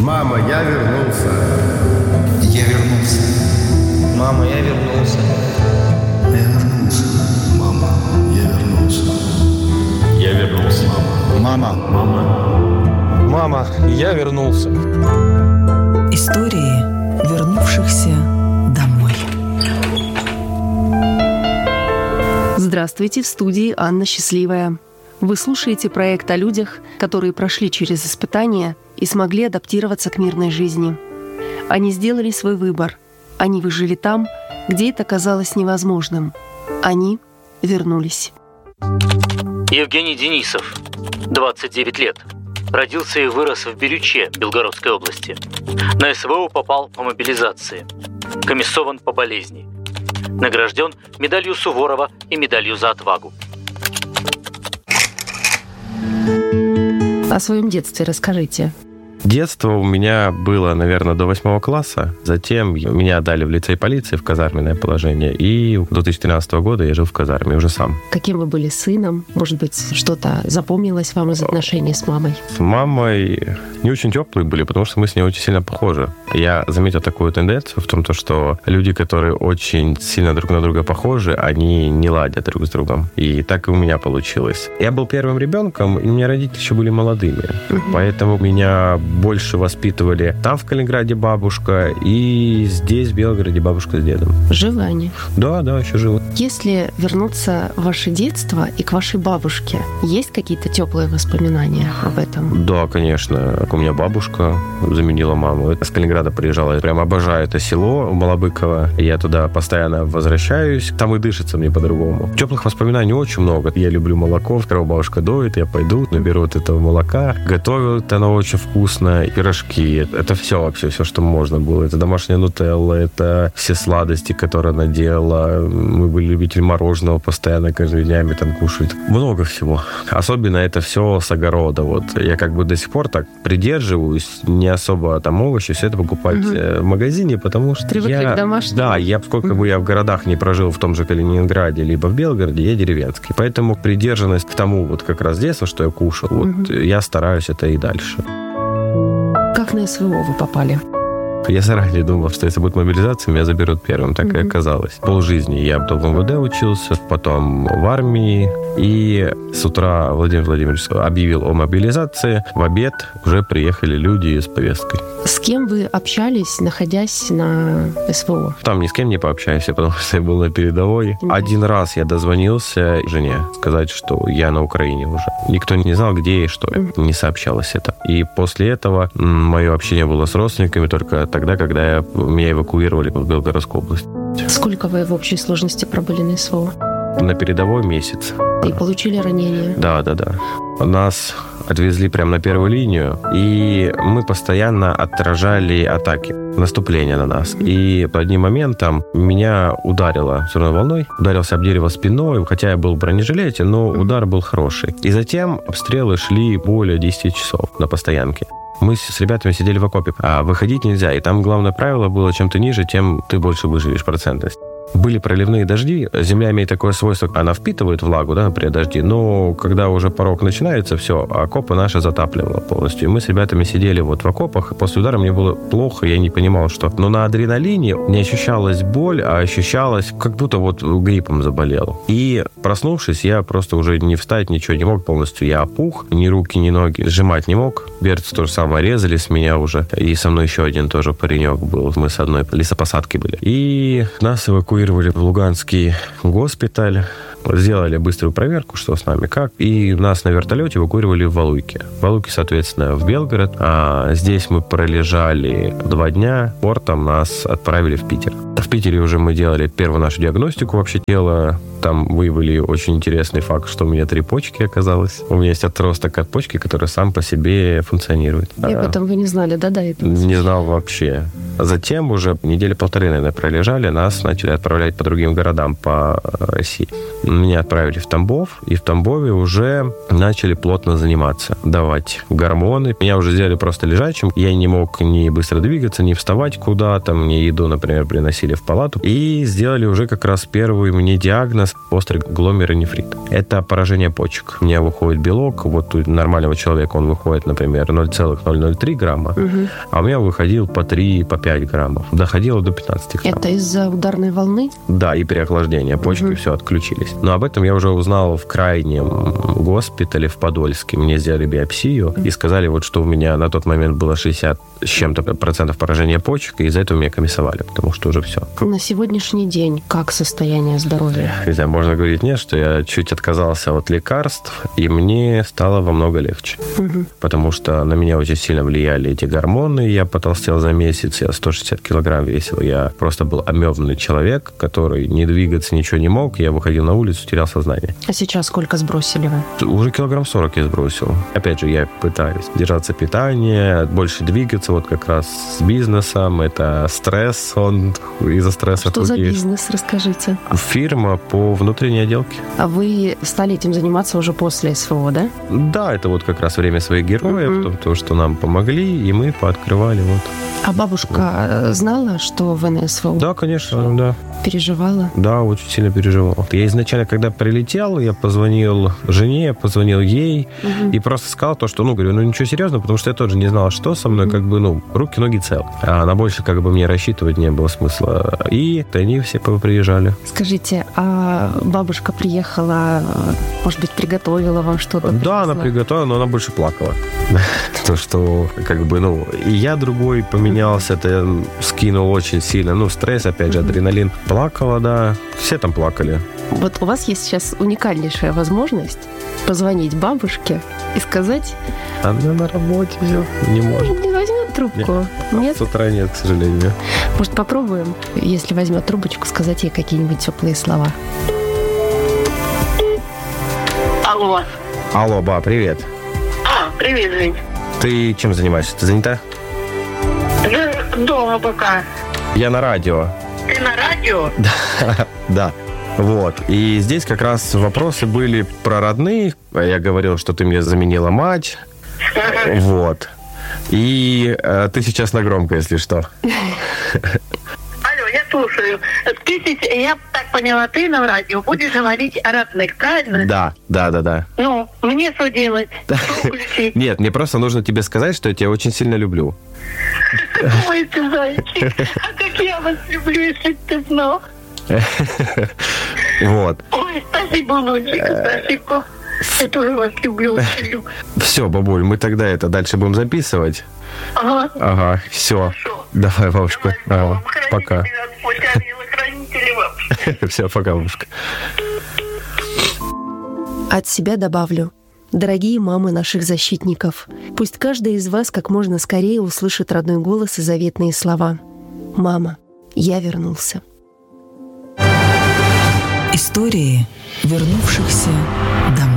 Мама, я вернулся. Я вернулся. Мама, я вернулся. Я вернулся. Мама, я вернулся. Я вернулся. Мама. Мама, я вернулся. Истории вернувшихся домой. Здравствуйте, в студии Анна Счастливая. Вы слушаете проект о людях, которые прошли через испытания и смогли адаптироваться к мирной жизни. Они сделали свой выбор. Они выжили там, где это казалось невозможным. Они вернулись. Евгений Денисов, 29 лет. Родился и вырос в Бирюче, Белгородской области. На СВО попал по мобилизации. Комиссован по болезни. Награжден медалью Суворова и медалью за отвагу. О своем детстве расскажите. Детство у меня было, наверное, до 8 класса. Затем меня отдали в лицей полиции в казарменное положение. И до 2013 года я жил в казарме уже сам. Каким вы были сыном? Может быть, что-то запомнилось вам из отношений с мамой? С мамой не очень теплые были, потому что мы с ней очень сильно похожи. Я заметил такую тенденцию в том, что люди, которые очень сильно друг на друга похожи, они не ладят друг с другом. И так и у меня получилось. Я был первым ребенком, и у меня родители еще были молодыми. Поэтому меня больше воспитывали там, в Калининграде, бабушка, и здесь, в Белгороде, бабушка с дедом. Живы они? Да, еще живы. Если вернуться в ваше детство и к вашей бабушке, есть какие-то теплые воспоминания об этом? Да, конечно. У меня бабушка заменила маму. С Калининграда приезжала. Я прям обожаю это село Малобыково. Я туда постоянно возвращаюсь. Там и дышится мне по-другому. Теплых воспоминаний очень много. Я люблю молоко. Когда бабушка доит, я пойду, наберу от этого молока. Готовят оно очень вкусно. Пирожки. Это все вообще, все, что можно было. Это домашняя нутелла, это все сладости, которые она делала. Мы были любители мороженого постоянно, каждыми днями там кушать. Много всего. Особенно это все с огорода. Вот я как бы до сих пор так придерживаюсь, не особо там овощи, все это покупать в магазине, потому что привыкли к домашнему. Да, сколько бы я в городах не прожил, в том же Калининграде, либо в Белгороде, я деревенский. Поэтому придержанность к тому вот как раз детства, что я кушал, вот я стараюсь это и дальше. Как на СВО вы попали? Я заранее думал, что если будет мобилизация, меня заберут первым. Так и оказалось. Полжизни я в МВД учился, потом в армии. И с утра Владимир Владимирович объявил о мобилизации. В обед уже приехали люди с повесткой. С кем вы общались, находясь на СВО? Там ни с кем не пообщаешься, потому что я был на передовой. Один раз я дозвонился жене сказать, что я на Украине уже. Никто не знал, где я и что я. Не сообщалось это. И после этого мое общение было с родственниками только тогда, когда меня эвакуировали в Белгородскую область. Сколько вы в общей сложности пробыли на СВО? На передовой месяц. И получили ранения? Да. Нас отвезли прямо на первую линию, и мы постоянно отражали атаки, наступления на нас. И по одним моментам меня ударило взрывной волной, ударился об дерево спиной, хотя я был в бронежилете, но удар был хороший. И затем обстрелы шли более 10 часов на постоянке. Мы с ребятами сидели в окопе, а выходить нельзя. И там главное правило было, чем ты ниже, тем ты больше выживешь процентность. Были проливные дожди. Земля имеет такое свойство, она впитывает влагу, при дожде. Но когда уже порог начинается, все, окопы наши затапливало полностью. И мы с ребятами сидели вот в окопах. И после удара мне было плохо, я не понимал, что. Но на адреналине не ощущалась боль, а ощущалось, как будто вот гриппом заболел. И проснувшись, я просто уже не встать, ничего не мог полностью. Я опух, ни руки, ни ноги сжимать не мог. Берцы то же самое резали с меня уже. И со мной еще один тоже паренек был. Мы с одной лесопосадки были. И нас эвакуировали в Луганский госпиталь. Сделали быструю проверку, что с нами, как. И нас на вертолете эвакуировали в Валуйки. Валуйки, соответственно, в Белгород. А здесь мы пролежали 2 дня. Портом нас отправили в Питер. В Питере уже мы делали первую нашу диагностику вообще тела. Там выявили очень интересный факт, что у меня 3 почки оказалось. У меня есть отросток от почки, который сам по себе функционирует. И об этом вы не знали, да, до этого? Не знал вообще. Затем уже 1-1.5 недели, наверное, пролежали. Нас начали отправлять по другим городам по России. Меня отправили в Тамбов, и в Тамбове уже начали плотно заниматься, давать гормоны. Меня уже сделали просто лежачим. Я не мог ни быстро двигаться, ни вставать куда-то. Мне еду, например, приносили пригласили в палату и сделали уже как раз первый мне диагноз острый гломерулонефрит. Это поражение почек. У меня выходит белок, вот у нормального человека он выходит, например, 0,003 грамма, а у меня выходил по 3, по 5 граммов. Доходило до 15 грамм. Это из-за ударной волны? Да, и переохлаждения. Почки все отключились. Но об этом я уже узнал в крайнем госпитале в Подольске. Мне сделали биопсию и сказали, вот, что у меня на тот момент было 60 с чем-то процентов поражения почек, и из-за этого меня комиссовали, потому что уже все. На сегодняшний день как состояние здоровья? Не знаю, можно говорить нет, что я чуть отказался от лекарств, и мне стало во много легче. Потому что на меня очень сильно влияли эти гормоны. Я потолстел за месяц, я 160 килограмм весил. Я просто был омёбанный человек, который не двигаться, ничего не мог. Я выходил на улицу, терял сознание. А сейчас сколько сбросили вы? Уже килограмм 40 я сбросил. Опять же, я пытаюсь держаться питания, больше двигаться, вот как раз с бизнесом. Это стресс, он из-за стресса. Что за бизнес, расскажите? Фирма по внутренней отделке. А вы стали этим заниматься уже после СВО, да? Да, это вот как раз время своих героев, то, что нам помогли, и мы пооткрывали. Вот. А бабушка знала, что вы на СВО? Да, конечно, да. Переживала? Да, очень сильно переживал. Я изначально, когда прилетел, я позвонил жене, позвонил ей и просто сказал то, что, говорю, ничего серьезного, потому что я тоже не знал, что со мной, руки, ноги целы. А на больше мне рассчитывать не было смысла. И они все приезжали. Скажите, а бабушка приехала, может быть, приготовила вам что-то? Да, она приготовила, но она больше плакала. То, что, и я другой поменялся, это скинул очень сильно. Стресс, опять же, адреналин. Плакала, да. Все там плакали. Вот у вас есть сейчас уникальнейшая возможность позвонить бабушке и сказать... Она на работе все, не может. Не возьмет трубку? Нет? С утра нет, к сожалению. Может, попробуем, если возьмет трубочку, сказать ей какие-нибудь теплые слова? Алло. Алло, ба, привет. Привет, Жень. Ты чем занимаешься? Ты занята? Я дома пока. Я на радио. Ты на радио? Да. Вот. И здесь как раз вопросы были про родных. Я говорил, что ты мне заменила мать. Вот. И ты сейчас на громко, если что. Алло, я слушаю. Я так поняла, ты на радио будешь говорить о родных, правильно? Да. Мне что делать? Что включить? Нет, мне просто нужно тебе сказать, что я тебя очень сильно люблю. Ой, ты зайчик. А как я вас люблю, если ты знал. Вот. Ой, спасибо, внучек, спасибо. Я тоже вас люблю, очень люблю. Все, бабуль, мы тогда дальше будем записывать. Ага. Все. Хорошо. Давай, бабушка. Давай, Пока. Хранители вообще. Все, пока, бабушка. От себя добавлю. Дорогие мамы наших защитников, пусть каждая из вас как можно скорее услышит родной голос и заветные слова. «Мама, я вернулся». Истории вернувшихся домой.